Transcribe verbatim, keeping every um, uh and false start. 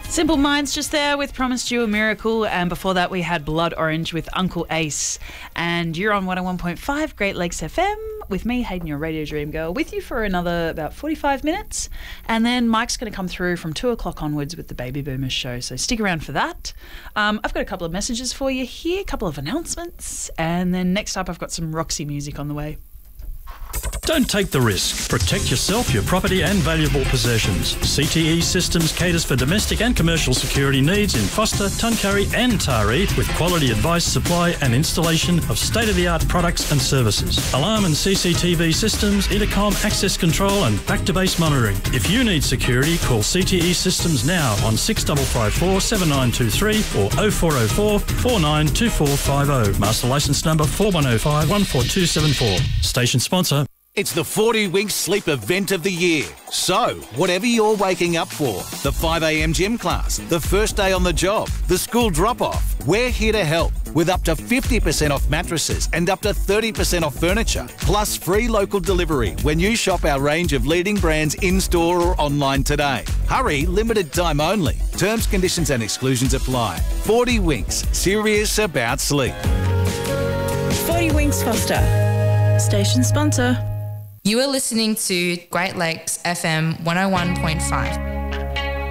Simple Minds just there with Promised You a Miracle, and before that we had Blood Orange with Uncle Ace. And you're on one oh one point five Great Lakes F M with me, Hayden, your Radio Dream Girl, with you for another about forty-five minutes. And then Mike's going to come through from two o'clock onwards with the Baby Boomers show, so stick around for that. Um, I've got a couple of messages for you here, a couple of announcements, and then next up I've got some Roxy music on the way. Don't take the risk. Protect yourself, your property and valuable possessions. C T E Systems caters for domestic and commercial security needs in Foster, Tuncurry and Taree with quality advice, supply and installation of state-of-the-art products and services. Alarm and C C T V systems, intercom, access control and back-to-base monitoring. If you need security, call C T E Systems now on six five five four, seven nine two three or oh four oh four, four nine two four five oh. Master licence number four one oh five, one four two seven four. Station sponsor. It's the forty Winks Sleep event of the year. So, whatever you're waking up for, the five a m gym class, the first day on the job, the school drop-off, we're here to help with up to fifty percent off mattresses and up to thirty percent off furniture, plus free local delivery when you shop our range of leading brands in-store or online today. Hurry, limited time only. Terms, conditions and exclusions apply. forty Winks, serious about sleep. forty Winks Foster, station sponsor. You are listening to Great Lakes F M one oh one point five.